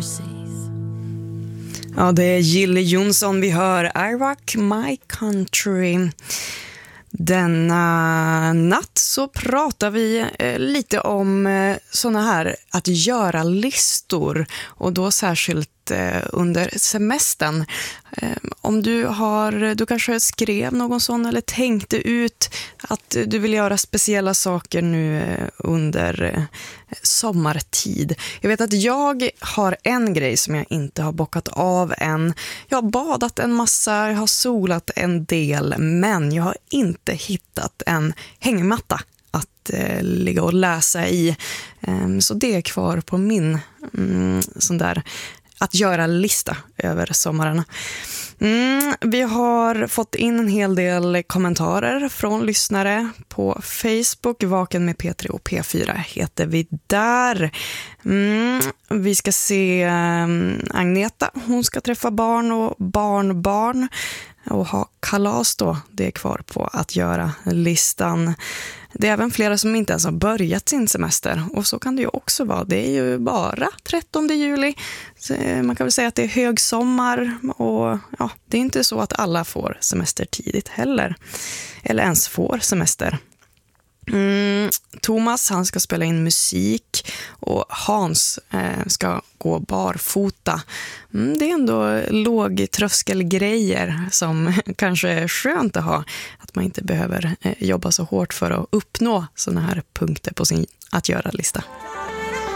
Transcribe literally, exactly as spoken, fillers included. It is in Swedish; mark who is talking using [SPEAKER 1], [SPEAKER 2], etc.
[SPEAKER 1] overseas.
[SPEAKER 2] Ja, det är Jill Johnson vi hör. I rock my country. Denna natt så pratar vi eh, lite om eh, såna här att göra listor, och då särskilt eh, under semestern. Eh, om du har, du kanske skrev någon sån eller tänkte ut att du vill göra speciella saker nu eh, under eh, sommartid. Jag vet att jag har en grej som jag inte har bockat av än. Jag har badat en massa, jag har solat en del, men jag har inte hittat en hängmatta att eh, ligga och läsa i. Um, så det är kvar på min um, sån där att göra lista över sommaren. Mm, vi har fått in en hel del kommentarer från lyssnare på Facebook. Vaken med P tre och P fyra heter vi där. Mm, vi ska se um, Agneta. Hon ska träffa barn och barnbarn och ha kalas då. Det är kvar på att göra listan. Det är även flera som inte ens har börjat sin semester, och så kan det ju också vara. Det är ju bara trettonde juli. Så man kan väl säga att det är högsommar, och ja, det är inte så att alla får semester tidigt heller. Eller ens får semester. Mm, Thomas, han ska spela in musik, och Hans eh, ska gå barfota. Mm, det är ändå lågtröskelgrejer som kanske är skönt att ha, att man inte behöver eh, jobba så hårt för att uppnå såna här punkter på sin att göra-lista.